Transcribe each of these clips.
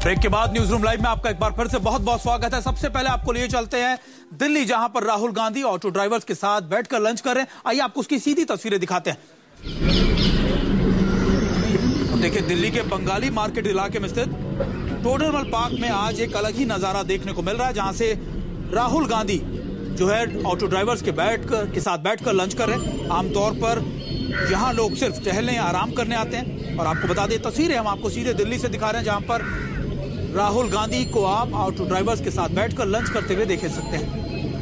Break के बाद news room live में आपका एक बार फिर से बहुत बहुत स्वागत है। सबसे पहले आपको लिए चलते हैं दिल्ली, जहां पर राहुल गांधी ऑटो ड्राइवर्स के साथ बैठकर लंच कर रहे हैं। आइए आपको उसकी सीधी तस्वीरें दिखाते हैं। देखिए, दिल्ली के बंगाली मार्केट इलाके में स्थित टोडरमल पार्क में आज एक अलग ही नजारा देखने को मिल रहा है, जहां से राहुल गांधी जो है ऑटो ड्राइवर्स के साथ बैठकर लंच कर रहे हैं। आमतौर पर यहाँ लोग सिर्फ टहलने या आराम करने आते हैं। और आपको बता दें, तस्वीरें हम आपको सीधे दिल्ली से दिखा रहे हैं, जहां पर राहुल गांधी को आप ऑटो ड्राइवर्स के साथ बैठकर लंच करते हुए देख सकते हैं।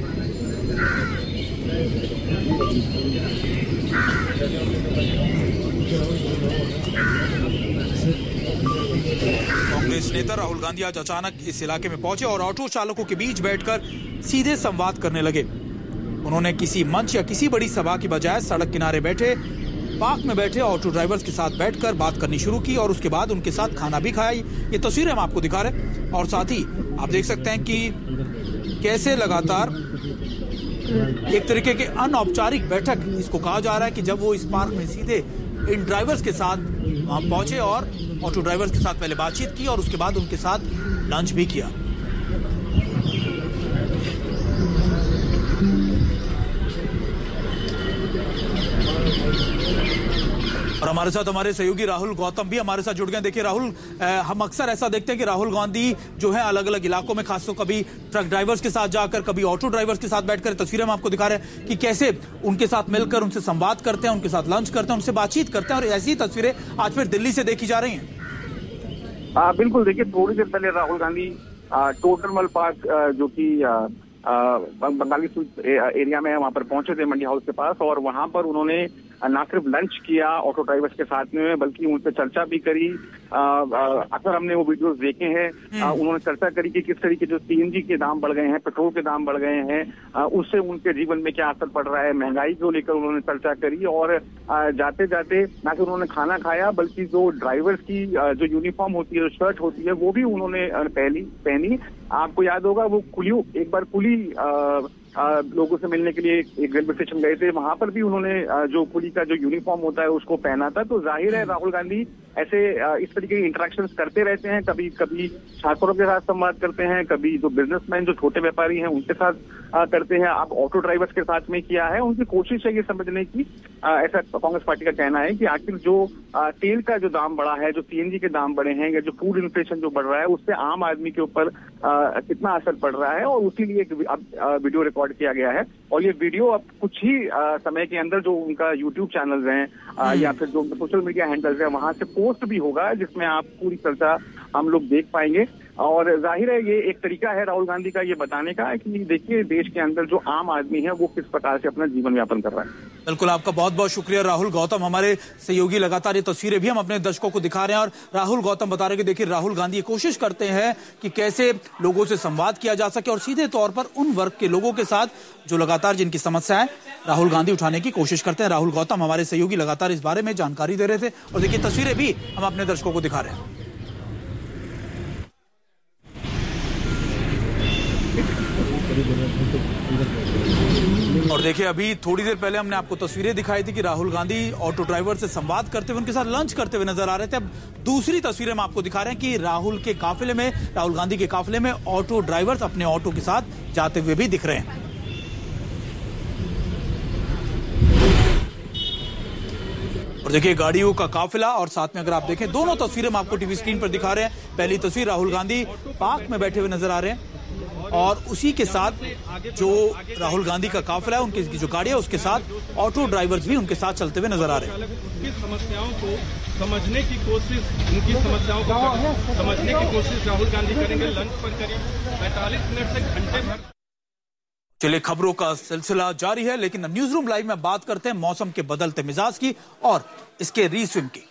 कांग्रेस नेता राहुल गांधी आज अचानक इस इलाके में पहुंचे और ऑटो चालकों के बीच बैठकर सीधे संवाद करने लगे। उन्होंने किसी मंच या किसी बड़ी सभा की बजाय सड़क किनारे बैठे पार्क में बैठे ऑटो ड्राइवर्स के साथ बैठकर बात करनी शुरू की और उसके बाद उनके साथ खाना भी खाया। ये तस्वीरें हम आपको दिखा रहे हैं और साथ ही आप देख सकते हैं कि कैसे लगातार एक तरीके के अनौपचारिक बैठक इसको कहा जा रहा है कि जब वो इस पार्क में सीधे इन ड्राइवर्स के साथ वहां पहुंचे और ऑटो ड्राइवर्स के साथ पहले बातचीत की और उसके बाद उनके साथ लंच भी किया। और हमारे साथ हमारे सहयोगी राहुल गौतम भी हमारे साथ जुड़ गए। देखिए राहुल, हम अक्सर ऐसा देखते हैं कि राहुल गांधी जो है अलग अलग इलाकों में, खासतौर कभी ट्रक ड्राइवर्स के साथ जाकर, कभी ऑटो ड्राइवर्स के साथ बैठकर, तस्वीरें हम आपको दिखा रहे हैं कि कैसे उनके साथ मिलकर उनसे संवाद करते हैं, उनके साथ लंच करते हैं, उनसे बातचीत करते हैं। और ऐसी तस्वीरें आज फिर दिल्ली से देखी जा रही हैं। बिल्कुल, देखिए थोड़ी देर पहले राहुल गांधी टोडरमल पार्क जो कि बंगाली एरिया में वहां पर पहुंचे थे, मंडी हाउस के पास, और वहां पर उन्होंने न सिर्फ लंच किया ऑटो ड्राइवर्स के साथ में, बल्कि उनसे चर्चा भी करी। अक्सर हमने वो वीडियोस देखे हैं। उन्होंने चर्चा करी कि किस तरीके जो सीएनजी के दाम बढ़ गए हैं, पेट्रोल के दाम बढ़ गए हैं, उससे उनके जीवन में क्या असर पड़ रहा है, महंगाई को लेकर उन्होंने चर्चा करी। और जाते जाते न सिर्फ उन्होंने खाना खाया, बल्कि जो ड्राइवर्स की जो यूनिफॉर्म होती है, जो शर्ट होती है, वो भी उन्होंने पहनी। आपको याद होगा वो एक बार कुली लोगों से मिलने के लिए एक रेलवे स्टेशन गए थे, वहां पर भी उन्होंने जो कुली का जो यूनिफॉर्म होता है उसको पहना था। तो जाहिर है राहुल गांधी ऐसे इस तरीके की इंटरेक्शंस करते रहते हैं। कभी कभी छात्रों के साथ संवाद करते हैं, कभी जो बिजनेसमैन, जो छोटे व्यापारी हैं, उनके साथ करते हैं। आप ऑटो ड्राइवर्स के साथ में किया है। उनकी कोशिश है ये समझने की, ऐसा कांग्रेस पार्टी का कहना है कि आखिर जो तेल का जो दाम बढ़ा है, जो सीएनजी के दाम बढ़े हैं, या जो फूड इन्फ्लेशन जो बढ़ रहा है, उससे आम आदमी के ऊपर कितना असर पड़ रहा है। और उसके लिए एक वीडियो रिकॉर्ड किया गया है और ये वीडियो अब कुछ ही समय के अंदर जो उनका यूट्यूब चैनल्स हैं या फिर जो सोशल मीडिया हैंडल्स हैं, वहां से पोस्ट भी होगा, जिसमें आप पूरी चर्चा हम लोग देख पाएंगे। और जाहिर है ये एक तरीका है राहुल गांधी का ये बताने का कि देखिए देश के अंदर जो आम आदमी है वो किस प्रकार से अपना जीवन यापन कर रहा है। बिल्कुल, आपका बहुत बहुत शुक्रिया राहुल गौतम। हमारे सहयोगी लगातार ये तस्वीरें भी हम अपने दर्शकों को दिखा रहे हैं और राहुल गौतम बता रहे हैं कि देखिए राहुल गांधी कोशिश करते हैं कि कैसे लोगों से संवाद किया जा सके और सीधे तौर पर उन वर्ग के लोगों के साथ जो लगातार जिनकी समस्या है राहुल गांधी उठाने की कोशिश करते हैं। राहुल गौतम हमारे सहयोगी लगातार इस बारे में जानकारी दे रहे थे और देखिए तस्वीरें भी हम अपने दर्शकों को दिखा रहे हैं। और देखिए अभी थोड़ी देर पहले हमने आपको तस्वीरें दिखाई थी कि राहुल गांधी ऑटो ड्राइवर से संवाद करते हुए, उनके साथ लंच करते हुए नजर आ रहे थे। अब दूसरी तस्वीरें हम आपको दिखा रहे हैं कि राहुल गांधी के काफिले में ऑटो ड्राइवर्स अपने ऑटो के साथ जाते हुए भी दिख रहे हैं। और देखिए गाड़ियों का काफिला और साथ में अगर आप देखें दोनों तस्वीरें हम आपको टीवी स्क्रीन पर दिखा रहे हैं। पहली तस्वीर राहुल गांधी पार्क में बैठे हुए नजर आ रहे हैं और उसी के साथ जो राहुल गांधी का काफिला है, उनकी जो गाड़ी है, उसके साथ ऑटो ड्राइवर्स भी उनके साथ चलते हुए नजर आ रहे हैं। उनकी समस्याओं को समझने की कोशिश राहुल गांधी करेंगे। लंच पर करीब 45 मिनट से घंटे भर। चलिए, खबरों का सिलसिला जारी है, लेकिन न्यूज रूम लाइव में बात करते हैं मौसम के बदलते मिजाज की और इसके रीस्विम की।